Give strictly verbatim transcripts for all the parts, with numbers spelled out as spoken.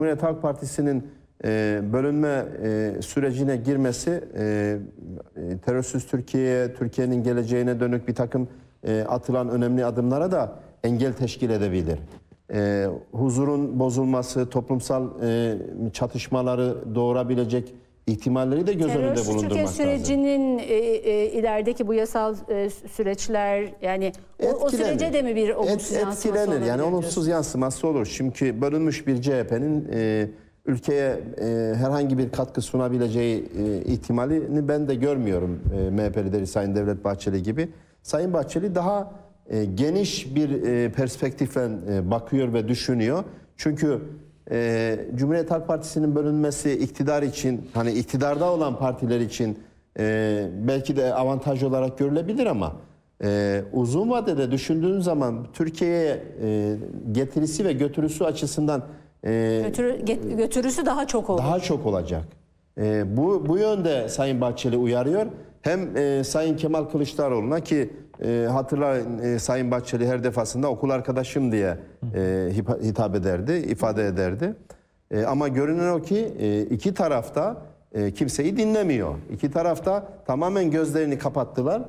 Cumhuriyet Halk Partisi'nin e, bölünme e, sürecine girmesi e, e, terörsüz Türkiye'ye, Türkiye'nin geleceğine dönük bir takım e, atılan önemli adımlara da engel teşkil edebilir. E, huzurun bozulması, toplumsal e, çatışmaları doğurabilecek ihtimalleri de göz önünde Terörsüz Türkiye bulundurmak lazım. sürecinin e, e, ilerideki bu yasal e, süreçler, yani o, o sürece de mi bir olumsuz Et, yansıması etkilenir. olabilir Yani olumsuz diyorsun? yansıması olur. Çünkü bölünmüş bir C H P'nin e, ülkeye e, herhangi bir katkı sunabileceği e, ihtimalini ben de görmüyorum. E, M H P lideri Sayın Devlet Bahçeli gibi. Sayın Bahçeli daha e, geniş bir e, perspektifle e, bakıyor ve düşünüyor. Çünkü e, Cumhuriyet Halk Partisi'nin bölünmesi iktidar için, hani iktidarda olan partiler için e, belki de avantaj olarak görülebilir ama Ee, uzun vadede düşündüğün zaman Türkiye'ye e, getirisi ve götürüsü açısından e, Götürü, get, götürüsü daha çok olur. daha çok olacak. E, bu bu yönde Sayın Bahçeli uyarıyor. Hem e, Sayın Kemal Kılıçdaroğlu'na ki e, hatırlayın e, Sayın Bahçeli her defasında okul arkadaşım diye e, hitap ederdi, ifade ederdi. E, ama görünen o ki e, iki tarafta e, kimseyi dinlemiyor. İki tarafta tamamen gözlerini kapattılar.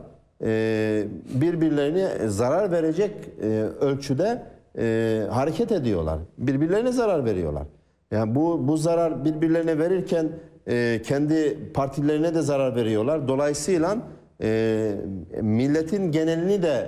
Birbirlerine zarar verecek ölçüde hareket ediyorlar. Birbirlerine zarar veriyorlar. Yani bu bu zarar birbirlerine verirken kendi partilerine de zarar veriyorlar. Dolayısıyla milletin genelini de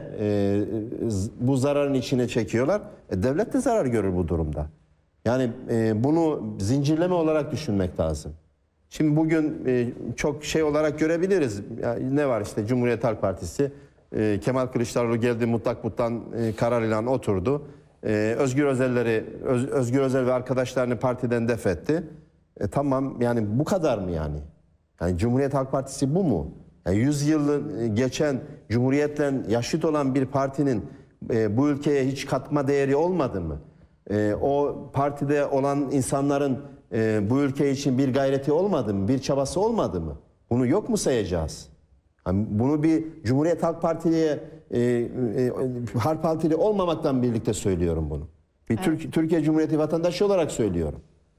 bu zararın içine çekiyorlar. Devlet de zarar görür bu durumda. Yani bunu zincirleme olarak düşünmek lazım. Şimdi bugün e, çok şey olarak görebiliriz. Yani ne var işte Cumhuriyet Halk Partisi, e, Kemal Kılıçdaroğlu geldi mutlak muttan e, karar ilan oturdu. E, Özgür Özel'leri, Öz, Özgür Özel ve arkadaşlarını partiden def etti. E, tamam yani bu kadar mı yani? Yani Cumhuriyet Halk Partisi bu mu? Yani yüz yılın geçen Cumhuriyet'le yaşıt olan bir partinin e, bu ülkeye hiç katma değeri olmadı mı? E, o partide olan insanların Ee, bu ülke için bir gayreti olmadı mı? Bir çabası olmadı mı? Bunu yok mu sayacağız? Yani bunu bir Cumhuriyet Halk Partili'ye e, e, Halk Partili olmamaktan birlikte söylüyorum bunu. Bir evet. Türk, Türkiye Cumhuriyeti vatandaşı olarak söylüyorum.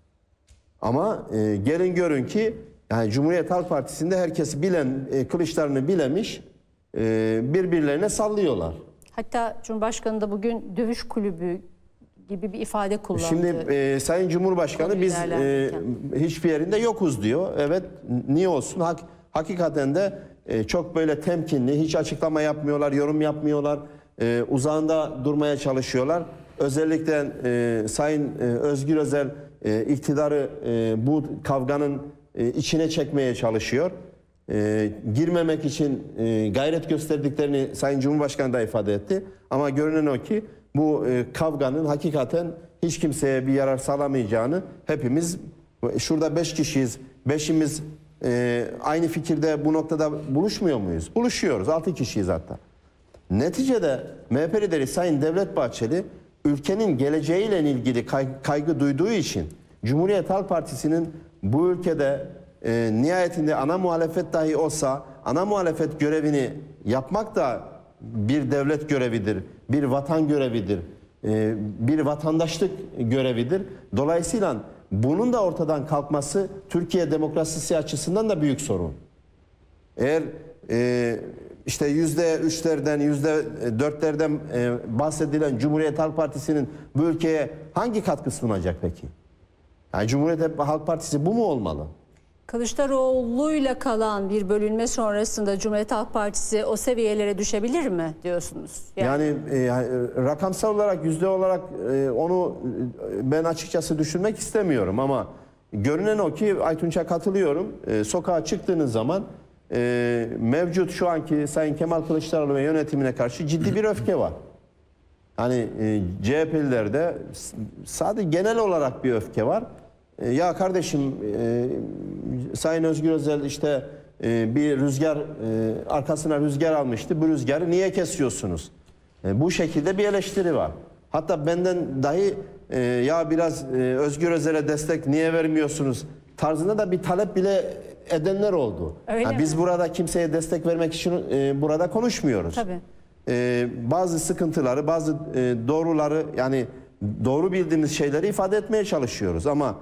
Ama e, gelin görün ki yani Cumhuriyet Halk Partisi'nde herkes bilen, e, kılıçlarını bilemiş, e, birbirlerine sallıyorlar. Hatta Cumhurbaşkanı da bugün dövüş kulübü gibi bir ifade kullandı. Şimdi e, Sayın Cumhurbaşkanı biz e, hiçbir yerinde yokuz diyor. Evet, niye olsun? Hak, hakikaten de e, çok böyle temkinli, hiç açıklama yapmıyorlar, yorum yapmıyorlar. E, uzağında durmaya çalışıyorlar. Özellikle e, Sayın e, Özgür Özel e, iktidarı e, bu kavganın e, içine çekmeye çalışıyor. E, girmemek için e, gayret gösterdiklerini Sayın Cumhurbaşkanı da ifade etti. Ama görünen o ki bu e, kavganın hakikaten hiç kimseye bir yarar sağlamayacağını hepimiz, şurada beş kişiyiz, beşimiz e, aynı fikirde bu noktada buluşmuyor muyuz? Buluşuyoruz, altı kişiyiz hatta. Neticede M H P lideri Sayın Devlet Bahçeli ülkenin geleceğiyle ilgili kay, kaygı duyduğu için Cumhuriyet Halk Partisi'nin bu ülkede e, nihayetinde ana muhalefet dahi olsa ana muhalefet görevini yapmak da bir devlet görevidir, bir vatan görevidir, bir vatandaşlık görevidir. Dolayısıyla bunun da ortadan kalkması Türkiye demokrasisi açısından da büyük sorun. Eğer işte yüzde üçlerden, yüzde dörtlerden bahsedilen Cumhuriyet Halk Partisi'nin bu ülkeye hangi katkı sunacak peki? Yani Cumhuriyet Halk Partisi bu mu olmalı? Kılıçdaroğlu'yla kalan bir bölünme sonrasında Cumhuriyet Halk Partisi o seviyelere düşebilir mi diyorsunuz? Yani, yani e, rakamsal olarak, yüzde olarak e, onu e, ben açıkçası düşünmek istemiyorum ama görünen o ki Aytunç'a katılıyorum. E, sokağa çıktığınız zaman e, mevcut şu anki Sayın Kemal Kılıçdaroğlu ve yönetimine karşı ciddi bir öfke var. Hani e, C H P'lilerde sadece genel olarak bir öfke var. Ya kardeşim e, Sayın Özgür Özel işte e, bir rüzgar e, arkasına rüzgar almıştı. Bu rüzgarı niye kesiyorsunuz? E, bu şekilde bir eleştiri var. Hatta benden dahi e, ya biraz e, Özgür Özel'e destek niye vermiyorsunuz tarzında da bir talep bile edenler oldu. Yani biz burada kimseye destek vermek için e, burada konuşmuyoruz. Tabii. E, bazı sıkıntıları, bazı e, doğruları yani doğru bildiğimiz şeyleri ifade etmeye çalışıyoruz ama